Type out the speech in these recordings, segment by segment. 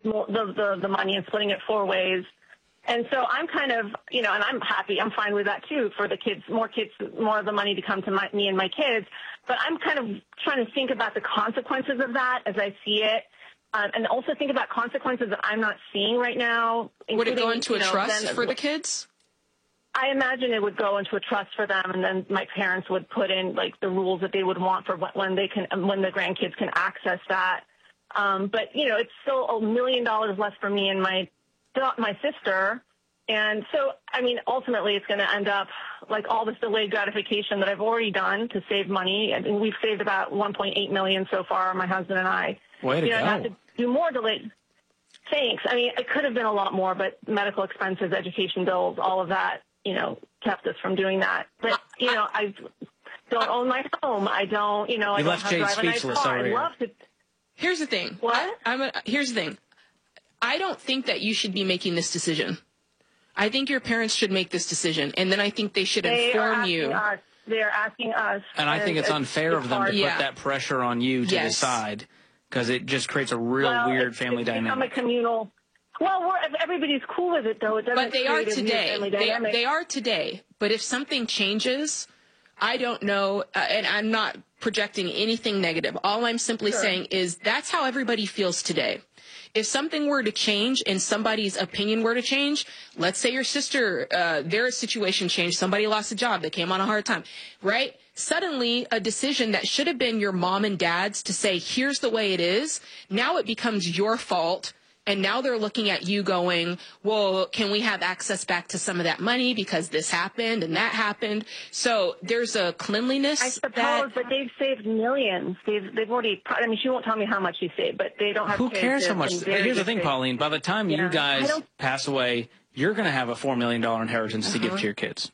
the money and splitting it 4 ways. And so I'm kind of, and I'm happy. I'm fine with that too, for the kids, more of the money to come to me and my kids. But I'm kind of trying to think about the consequences of that as I see it. And also think about consequences that I'm not seeing right now. Would it go into a trust for the kids? I imagine it would go into a trust for them, and then my parents would put in like the rules that they would want for when the grandkids can access that. But it's still $1 million less for me and my sister. And so, I mean, ultimately it's going to end up like all this delayed gratification that I've already done to save money. And we've saved about $1.8 million so far, my husband and I. Way to go. I have to do more delayed. Thanks. I mean, it could have been a lot more, but medical expenses, education bills, all of that, kept us from doing that. But, I don't own my home. I don't, I don't left have Jade to drive a nice speechless car. over I here. love to. Here's the thing. What? Here's the thing. I don't think that you should be making this decision. I think your parents should make this decision, and then I think they should inform you. They're asking us. And I think it's unfair of them to put that pressure on you to decide, because it just creates a real weird family dynamic. Become a communal. Well, everybody's cool with it, though. It doesn't. But they are today. They are today. But if something changes, I don't know, and I'm not projecting anything negative. All I'm simply saying is that's how everybody feels today. If something were to change and somebody's opinion were to change, let's say your sister, their situation changed, somebody lost a job, they came on a hard time, right? Suddenly, a decision that should have been your mom and dad's to say, here's the way it is, now it becomes your fault. And now they're looking at you going, well, can we have access back to some of that money because this happened and that happened? So there's a cleanliness. I suppose, but they've saved millions. They've already, I mean, she won't tell me how much she saved, but they don't have Who cares how much? Here's the thing, Pauline. By the time you guys pass away, you're going to have a $4 million inheritance to give to your kids.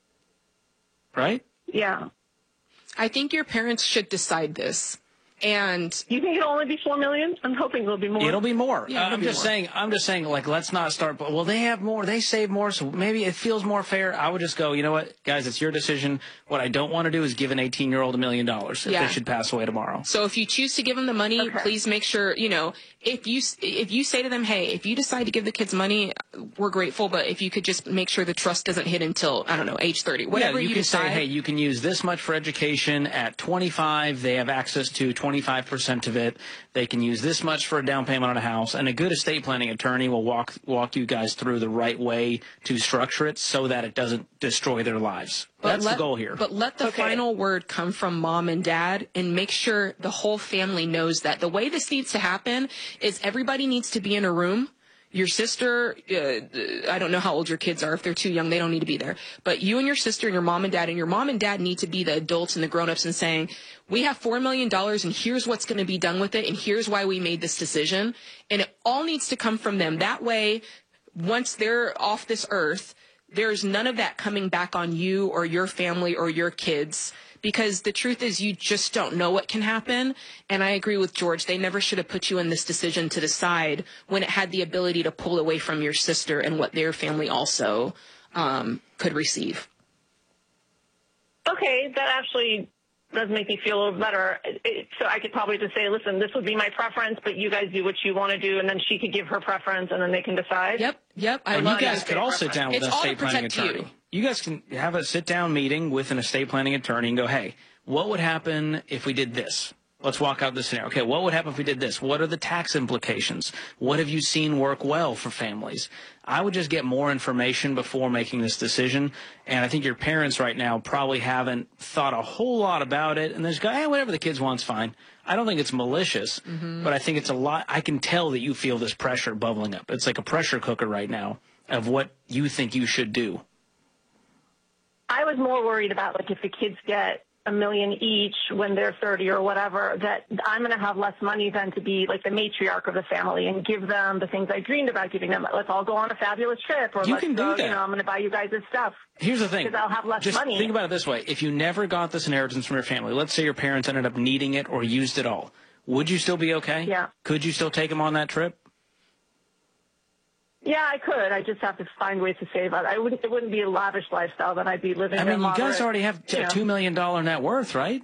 Right? Yeah. I think your parents should decide this. And you think it'll only be $4 million? I'm hoping it'll be more. It'll be more. Yeah, I'm just saying, like, let's not start. Well, they have more. They save more, so maybe it feels more fair. I would just go, you know what, guys, it's your decision. What I don't want to do is give an 18-year-old $1 million if they should pass away tomorrow. So if you choose to give them the money, please make sure, if you say to them, hey, if you decide to give the kids money, we're grateful, but if you could just make sure the trust doesn't hit until, I don't know, age 30, whatever you can decide. Say, hey, you can use this much for education. At 25, they have access to 25% of it. They can use this much for a down payment on a house, and a good estate planning attorney will walk you guys through the right way to structure it so that it doesn't destroy their lives. That's the goal here. But let the final word come from mom and dad, and make sure the whole family knows that. The way this needs to happen is everybody needs to be in a room. Your sister, I don't know how old your kids are. If they're too young, they don't need to be there. But you and your sister and your mom and dad need to be the adults and the grown-ups and saying, we have $4 million and here's what's going to be done with it and here's why we made this decision. And it all needs to come from them. That way, once they're off this earth, there's none of that coming back on you or your family or your kids. Because the truth is you just don't know what can happen. And I agree with George. They never should have put you in this decision to decide when it had the ability to pull away from your sister and what their family also could receive. Okay, that actually does make me feel a little better. So I could probably just say, listen, this would be my preference, but you guys do what you want to do, and then she could give her preference, and then they can decide. Yep. And you guys could all sit down with an estate planning attorney. You guys can have a sit-down meeting with an estate planning attorney and go, hey, what would happen if we did this? Let's walk out this scenario. Okay, what would happen if we did this? What are the tax implications? What have you seen work well for families? I would just get more information before making this decision. And I think your parents right now probably haven't thought a whole lot about it. And they just go, hey, whatever the kids want's fine. I don't think it's malicious, but I think it's a lot. I can tell that you feel this pressure bubbling up. It's like a pressure cooker right now of what you think you should do. I was more worried about, like, if the kids get $1 million each when they're 30 or whatever, that I'm going to have less money than to be like the matriarch of the family and give them the things I dreamed about giving them. Let's all go on a fabulous trip, or you let's can go, do that. I'm going to buy you guys this stuff. Here's the thing. Because I'll have less money. Think about it this way. If you never got this inheritance from your family, let's say your parents ended up needing it or used it all, would you still be okay? Yeah. Could you still take them on that trip? Yeah, I could. I just have to find ways to save it. It wouldn't be a lavish lifestyle that I'd be living. I mean, you guys already have a $2 million net worth, right?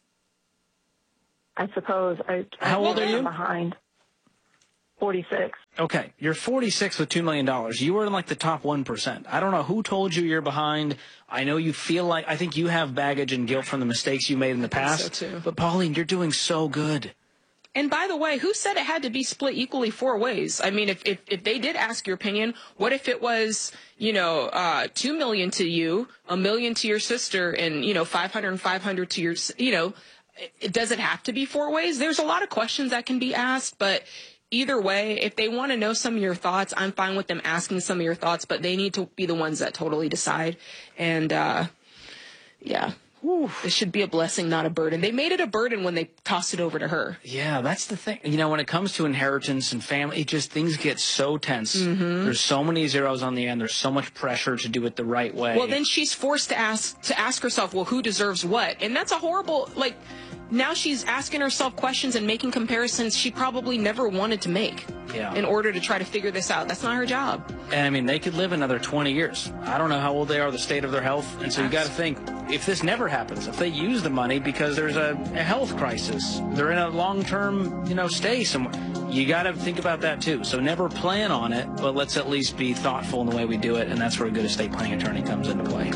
I suppose. How old are you? Behind. 46. Okay, you're 46 with $2 million. You were in like the top 1%. I don't know who told you you're behind. I know you feel like, I think you have baggage and guilt from the mistakes you made in the past. So too. But Pauline, you're doing so good. And by the way, who said it had to be split equally 4 ways? I mean, if they did ask your opinion, what if it was, $2 million to you, $1 million to your sister, and, 500 and 500 to your, does it have to be 4 ways? There's a lot of questions that can be asked, but either way, if they want to know some of your thoughts, I'm fine with them asking some of your thoughts, but they need to be the ones that totally decide. And, yeah. It should be a blessing, not a burden. They made it a burden when they tossed it over to her. Yeah, that's the thing. When it comes to inheritance and family, things get so tense. Mm-hmm. There's so many zeros on the end. There's so much pressure to do it the right way. Well, then she's forced to ask herself, well, who deserves what? And that's a horrible, now she's asking herself questions and making comparisons she probably never wanted to make in order to try to figure this out. That's not her job. And, they could live another 20 years. I don't know how old they are, the state of their health. And so you got to think, if this never happens, if they use the money because there's a health crisis, they're in a long-term, stay somewhere, you got to think about that too. So never plan on it, but let's at least be thoughtful in the way we do it. And that's where a good estate planning attorney comes into play.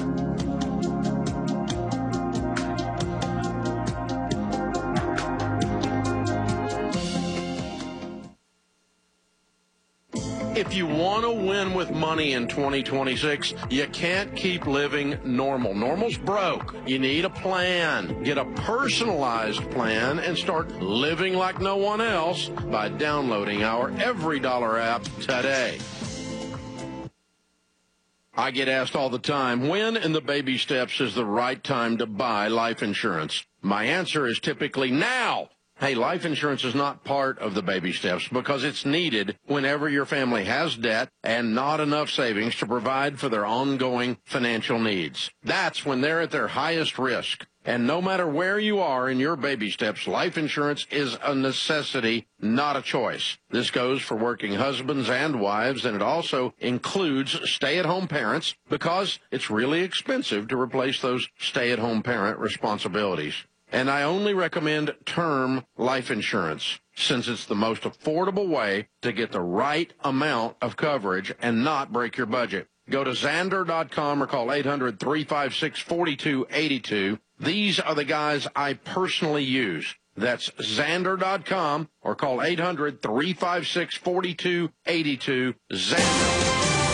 If you want to win with money in 2026, you can't keep living normal. Normal's broke. You need a plan. Get a personalized plan and start living like no one else by downloading our Every Dollar app today. I get asked all the time, when in the baby steps is the right time to buy life insurance? My answer is typically now. Hey, life insurance is not part of the baby steps because it's needed whenever your family has debt and not enough savings to provide for their ongoing financial needs. That's when they're at their highest risk. And no matter where you are in your baby steps, life insurance is a necessity, not a choice. This goes for working husbands and wives, and it also includes stay-at-home parents because it's really expensive to replace those stay-at-home parent responsibilities. And I only recommend term life insurance since it's the most affordable way to get the right amount of coverage and not break your budget. Go to Xandr.com or call 800-356-4282. These are the guys I personally use. That's Xandr.com or call 800-356-4282. Xandr.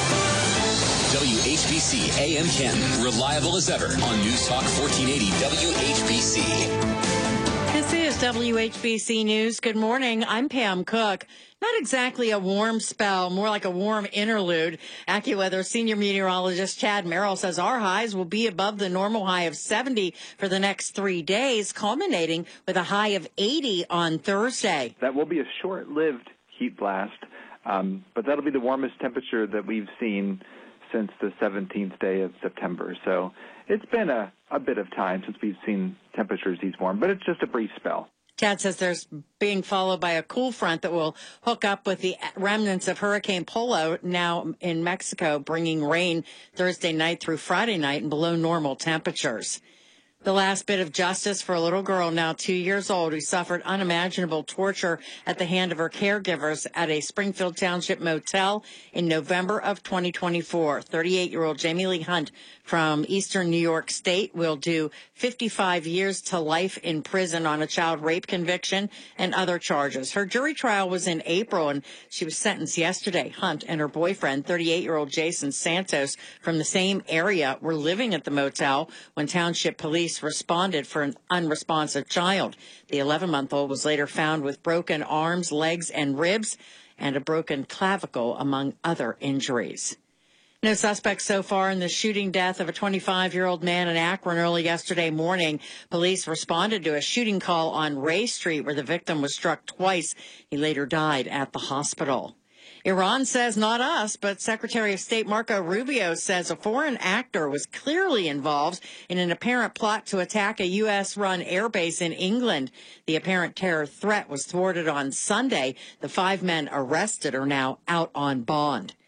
WHBC AM Canton, reliable as ever on News Talk 1480 WHBC. This is WHBC News. Good morning. I'm Pam Cook. Not exactly a warm spell, more like a warm interlude. AccuWeather senior meteorologist Chad Merrill says our highs will be above the normal high of 70 for the next 3 days, culminating with a high of 80 on Thursday. That will be a short-lived heat blast, but that'll be the warmest temperature that we've seen since the 17th day of September. So it's been a bit of time since we've seen temperatures these warm, but it's just a brief spell. Chad says there's being followed by a cool front that will hook up with the remnants of Hurricane Polo now in Mexico, bringing rain Thursday night through Friday night and below normal temperatures. The last bit of justice for a little girl now 2 years old who suffered unimaginable torture at the hand of her caregivers at a Springfield Township motel in November of 2024. 38-year-old Jamie Lee Hunt from Eastern New York State will do 55 years to life in prison on a child rape conviction and other charges. Her jury trial was in April, and she was sentenced yesterday. Hunt and her boyfriend, 38-year-old Jason Santos, from the same area, were living at the motel when township police responded for an unresponsive child. The 11-month-old was later found with broken arms, legs, and ribs, and a broken clavicle, among other injuries. No suspects so far in the shooting death of a 25-year-old man in Akron early yesterday morning. Police responded to a shooting call on Ray Street where the victim was struck twice. He later died at the hospital. Iran says not us, but Secretary of State Marco Rubio says a foreign actor was clearly involved in an apparent plot to attack a U.S.-run airbase in England. The apparent terror threat was thwarted on Sunday. The 5 men arrested are now out on bond.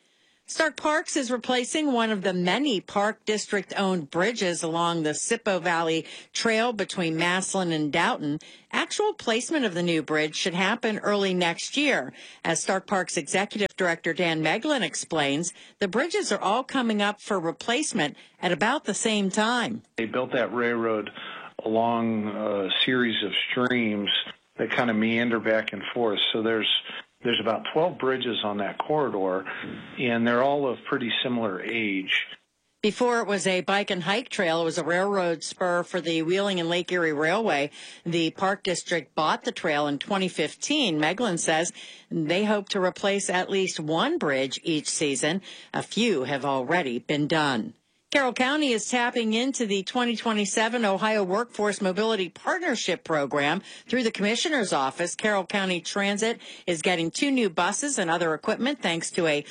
Stark Parks is replacing one of the many Park District-owned bridges along the Sippo Valley Trail between Massillon and Downton. Actual placement of the new bridge should happen early next year. As Stark Parks Executive Director Dan Meglin explains, the bridges are all coming up for replacement at about the same time. They built that railroad along a series of streams that kind of meander back and forth. So there's about 12 bridges on that corridor, and they're all of pretty similar age. Before it was a bike and hike trail, it was a railroad spur for the Wheeling and Lake Erie Railway. The Park District bought the trail in 2015. Meglin says they hope to replace at least one bridge each season. A few have already been done. Carroll County is tapping into the 2027 Ohio Workforce Mobility Partnership Program through the Commissioner's Office. Carroll County Transit is getting 2 new buses and other equipment thanks to a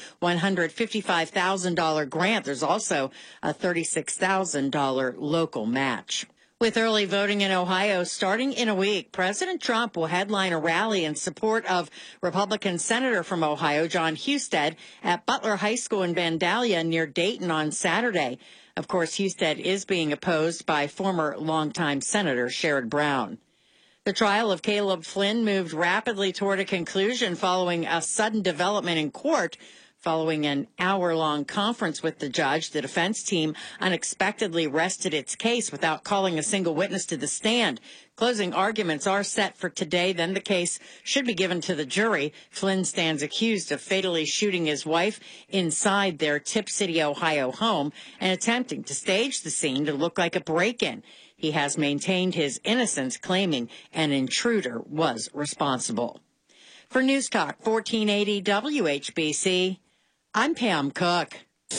$155,000 grant. There's also a $36,000 local match. With early voting in Ohio starting in a week, President Trump will headline a rally in support of Republican Senator from Ohio, John Husted, at Butler High School in Vandalia near Dayton on Saturday. Of course, Husted is being opposed by former longtime Senator Sherrod Brown. The trial of Caleb Flynn moved rapidly toward a conclusion following a sudden development in court. Following an hour-long conference with the judge, the defense team unexpectedly rested its case without calling a single witness to the stand. Closing arguments are set for today. Then the case should be given to the jury. Flynn stands accused of fatally shooting his wife inside their Tip City, Ohio home and attempting to stage the scene to look like a break-in. He has maintained his innocence, claiming an intruder was responsible. For News Talk 1480 WHBC, I'm Pam Cook.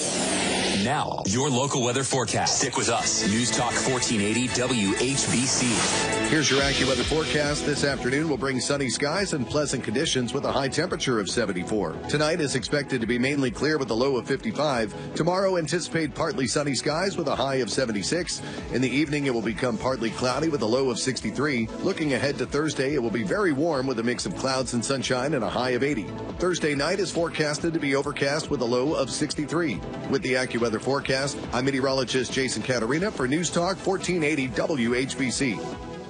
Now, your local weather forecast. Stick with us. News Talk 1480 WHBC. Here's your AccuWeather forecast. This afternoon will bring sunny skies and pleasant conditions with a high temperature of 74. Tonight is expected to be mainly clear with a low of 55. Tomorrow, anticipate partly sunny skies with a high of 76. In the evening, it will become partly cloudy with a low of 63. Looking ahead to Thursday, it will be very warm with a mix of clouds and sunshine and a high of 80. Thursday night is forecasted to be overcast with a low of 63. With the AccuWeather forecast, I'm meteorologist Jason Caterina for News Talk 1480 WHBC.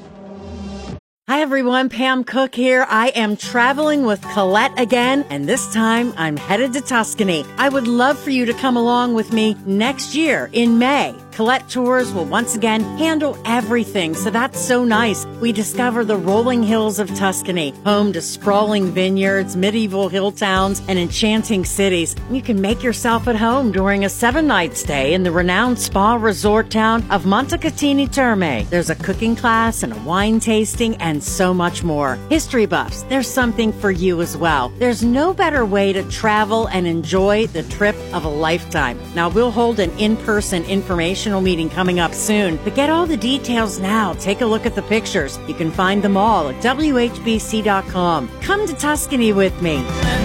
Hi, everyone. Pam Cook here. I am traveling with Colette again, and this time I'm headed to Tuscany. I would love for you to come along with me next year in May. Colette Tours will once again handle everything, so that's so nice. We discover the rolling hills of Tuscany, home to sprawling vineyards, medieval hill towns, and enchanting cities. You can make yourself at home during a 7-night stay in the renowned spa resort town of Montecatini Terme. There's a cooking class and a wine tasting and so much more. History buffs, there's something for you as well. There's no better way to travel and enjoy the trip of a lifetime. Now, we'll hold an in-person informational meeting coming up soon, but get all the details now. Take a look at the pictures. You can find them all at WHBC.com. Come to Tuscany with me.